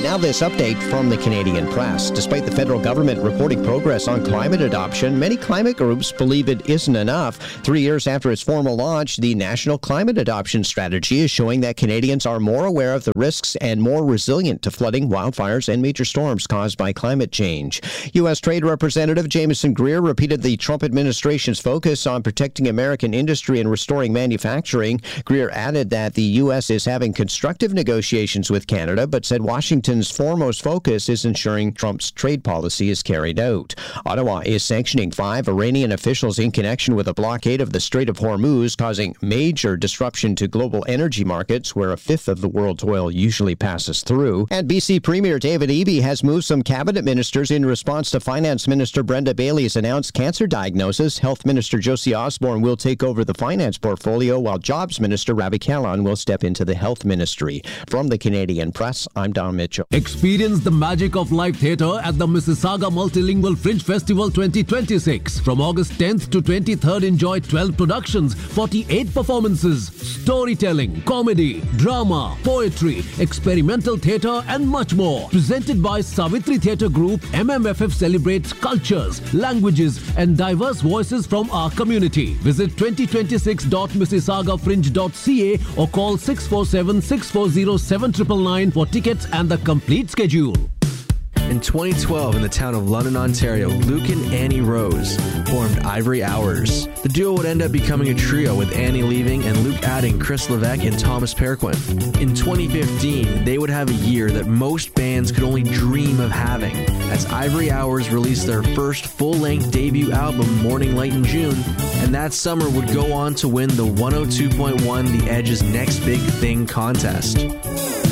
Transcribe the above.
Now this update from the Canadian Press. Despite the federal government reporting progress on climate adoption, many climate groups believe it isn't enough. 3 years after its formal launch, the National Climate Adoption Strategy is showing that Canadians are more aware of the risks and more resilient to flooding, wildfires, and major storms caused by climate change. U.S. Trade Representative Jameson Greer repeated the Trump administration's focus on protecting American industry and restoring manufacturing. Greer added that the U.S. is having constructive negotiations with Canada, but said Washington's foremost focus is ensuring Trump's trade policy is carried out. Ottawa is sanctioning 5 Iranian officials in connection with a blockade of the Strait of Hormuz, causing major disruption to global energy markets, where a fifth of the world's oil usually passes through. And BC Premier David Eby has moved some cabinet ministers in response to Finance Minister Brenda Bailey's announced cancer diagnosis. Health Minister Josie Osborne will take over the finance portfolio, while Jobs Minister Ravi Kahlon will step into the health ministry. From the Canadian Press, I'm Don Mitchell. Experience the magic of live theatre at the Mississauga Multilingual Fringe Festival 2026. From August 10th to 23rd, enjoy 12 productions, 48 performances, storytelling, comedy, drama, poetry, experimental theatre and much more. Presented by Savitri Theatre Group, MMFF celebrates cultures, languages and diverse voices from our community. Visit 2026.mississaugafringe.ca or call 647-640-7999 for tickets and the complete schedule. In 2012, in the town of London, Ontario, Luke and Annie Rose formed Ivory Hours. The duo would end up becoming a trio, with Annie leaving and Luke adding Chris Levesque and Thomas Perquin. In 2015, they would have a year that most bands could only dream of having, as Ivory Hours released their first full-length debut album, Morning Light, in June, and that summer would go on to win the 102.1 The Edge's Next Big Thing contest.